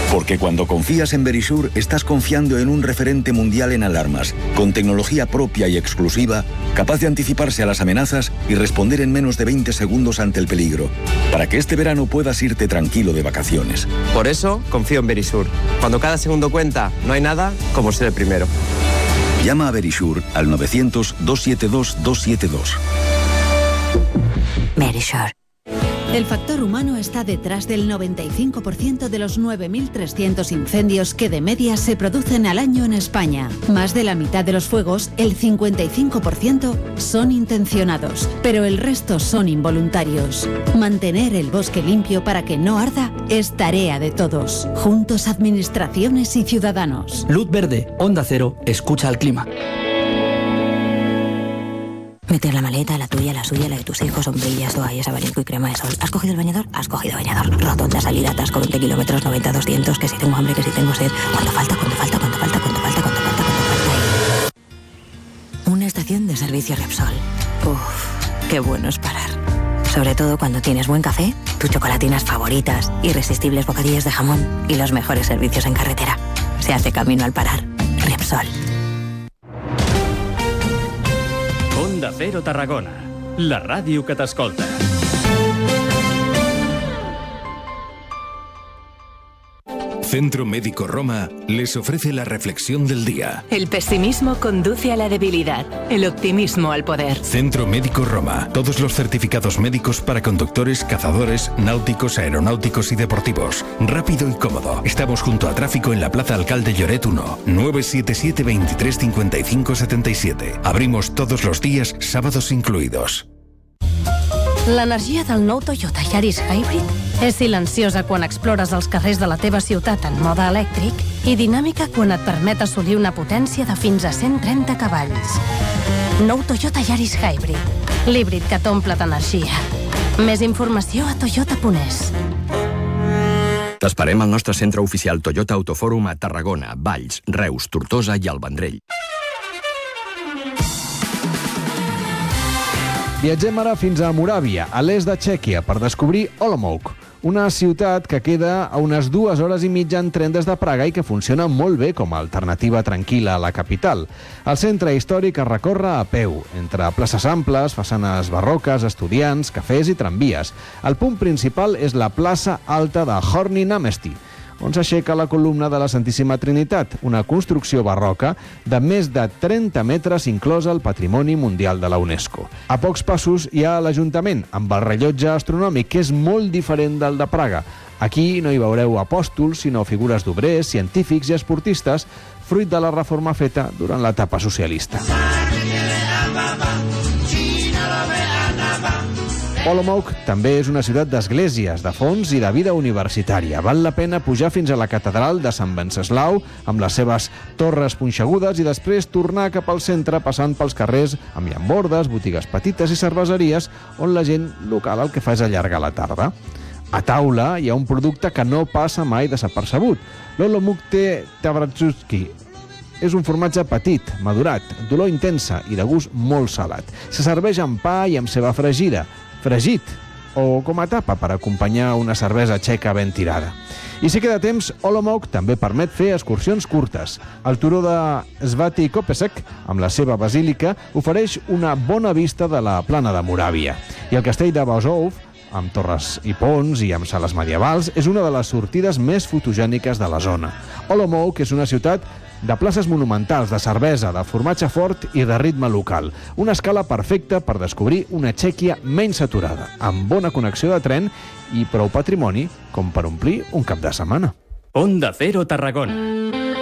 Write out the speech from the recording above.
Porque cuando confías en Verisure, estás confiando en un referente mundial en alarmas, con tecnología propia y exclusiva, capaz de anticiparse a las amenazas y responder en menos de 20 segundos ante el peligro, para que este verano puedas irte tranquilo de vacaciones. Por eso, confío en Verisure. Cuando cada segundo cuenta, no hay nada como ser el primero. Llama a Verisure al 900-272-272. Verisure. El factor humano está detrás del 95% de los 9.300 incendios que de media se producen al año en España. Más de la mitad de los fuegos, el 55%, son intencionados, pero el resto son involuntarios. Mantener el bosque limpio para que no arda es tarea de todos. Juntos, administraciones y ciudadanos. Luz verde, Onda Cero, escucha al clima. Meter la maleta, la tuya, la suya, la de tus hijos, sombrillas, toallas, abanico y crema de sol. ¿Has cogido el bañador? Has cogido bañador. Rotonda, salida, atasco, 20 kilómetros, 90, 200, que si tengo hambre, que si tengo sed. ¿Cuánto falta? Una estación de servicio Repsol. Uf, qué bueno es parar. Sobre todo cuando tienes buen café, tus chocolatinas favoritas, irresistibles bocadillos de jamón y los mejores servicios en carretera. Se hace camino al parar. Repsol. Onda Cero Tarragona, la ràdio que t'escolta. Centro Médico Roma les ofrece la reflexión del día. El pesimismo conduce a la debilidad, el optimismo al poder. Centro Médico Roma. Todos los certificados médicos para conductores, cazadores, náuticos, aeronáuticos y deportivos. Rápido y cómodo. Estamos junto a Tráfico en la Plaza Alcalde Lloret 1, 977 23 55 77. Abrimos todos los días, sábados incluidos. L'energia del nou Toyota Yaris Hybrid és silenciosa quan explores els carrers de la teva ciutat en mode elèctric i dinàmica quan et permet assolir una potència de fins a 130 cavalls. Nou Toyota Yaris Hybrid, l'híbrid que t'omple d'energia. Més informació a toyota.es. T'esperem al nostre centre oficial Toyota Autofòrum a Tarragona, Valls, Reus, Tortosa i el Vendrell. Viatgem ara fins a Moràvia, a l'est de Txèquia, per descobrir Olomouc, una ciutat que queda a unes 2 hores i mitja en tren des de Praga i que funciona molt bé com a alternativa tranquil·la a la capital. El centre històric es recorre a peu, entre places amples, façanes barroques, estudiants, cafès i tramvies. El punt principal és la plaça alta de Horní Náměstí, on s'aixeca la columna de la Santíssima Trinitat, una construcció barroca de més de 30 metres inclosa al Patrimoni Mundial de la UNESCO. A pocs passos hi ha l'Ajuntament, amb el rellotge astronòmic, que és molt diferent del de Praga. Aquí no hi veureu apòstols, sinó figures d'obrers, científics i esportistes, fruit de la reforma feta durant l'etapa socialista. Olomouc també és una ciutat d'esglésies, de fonts i de vida universitària. Val la pena pujar fins a la catedral de Sant Venceslau, amb les seves torres punxegudes, i després tornar cap al centre passant pels carrers amb llambordes, botigues petites i cerveseries, on la gent local el que fa és allargar la tarda. A taula hi ha un producte que no passa mai desapercebut. L'Olomouc Tabratsuski. És un formatge petit, madurat, d'olor intensa i de gust molt salat. Se serveix amb pa i amb ceba fregida, fregit, o com a tapa per acompanyar una cervesa txeca ben tirada. I si queda temps, Olomouc també permet fer excursions curtes. El turó de Svatý Kopeček, amb la seva basílica, ofereix una bona vista de la plana de Moràvia. I el castell de Božov, amb torres i ponts i amb sales medievals, és una de les sortides més fotogèniques de la zona. Olomouc és una ciutat de places monumentals, de cervesa, de formatge fort i de ritme local. Una escala perfecta per descobrir una Txèquia menys saturada, amb bona connexió de tren i prou patrimoni com per omplir un cap de setmana. Onda Cero Tarragona.